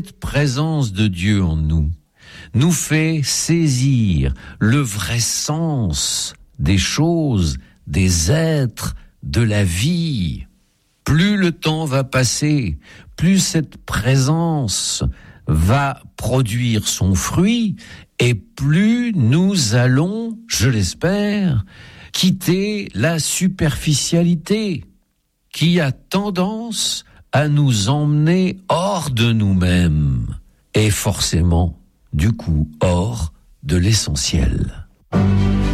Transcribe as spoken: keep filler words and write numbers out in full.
Cette présence de Dieu en nous nous fait saisir le vrai sens des choses, des êtres, de la vie. Plus le temps va passer, plus cette présence va produire son fruit et plus nous allons, je l'espère, quitter la superficialité qui a tendance à nous emmener hors de nous-mêmes et forcément, du coup, hors de l'essentiel.